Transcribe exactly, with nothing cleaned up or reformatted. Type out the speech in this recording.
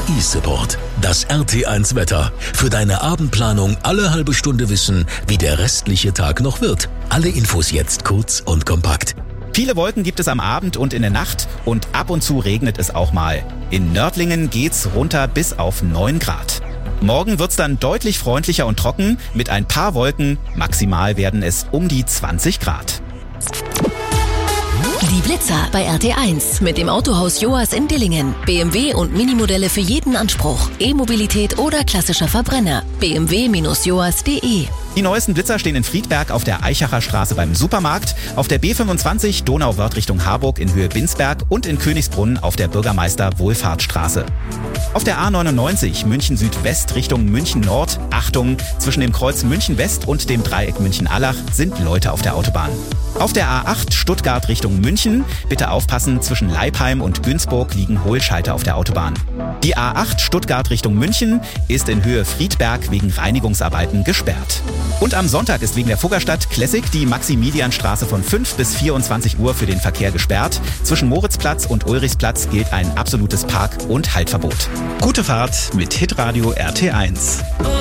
eSupport. Das R T eins Wetter. Für deine Abendplanung alle halbe Stunde wissen, wie der restliche Tag noch wird. Alle Infos jetzt kurz und kompakt. Viele Wolken gibt es am Abend und in der Nacht und ab und zu regnet es auch mal. In Nördlingen geht's runter bis auf neun Grad. Morgen wird's dann deutlich freundlicher und trocken mit ein paar Wolken. Maximal werden es um die zwanzig Grad. Die Blitzer bei R T eins mit dem Autohaus Joas in Dillingen. B M W und Minimodelle für jeden Anspruch. E-Mobilität oder klassischer Verbrenner. b m w Bindestrich joas punkt d e. Die neuesten Blitzer stehen in Friedberg auf der Eichacher Straße beim Supermarkt, auf der B fünfundzwanzig Donauwörth Richtung Harburg in Höhe Binsberg und in Königsbrunn auf der Bürgermeister-Wohlfahrtsstraße. Auf der A neunundneunzig München Südwest Richtung München Nord, Achtung, zwischen dem Kreuz München West und dem Dreieck München-Allach sind Leute auf der Autobahn. Auf der A acht Stuttgart Richtung München, bitte aufpassen, zwischen Leipheim und Günzburg liegen Hohlscheite auf der Autobahn. Die A acht Stuttgart Richtung München ist in Höhe Friedberg wegen Reinigungsarbeiten gesperrt. Und am Sonntag ist wegen der Fuggerstadt Classic die Maximilianstraße von fünf bis vierundzwanzig Uhr für den Verkehr gesperrt. Zwischen Moritzplatz und Ulrichsplatz gilt ein absolutes Park- und Haltverbot. Gute Fahrt mit Hitradio R T eins.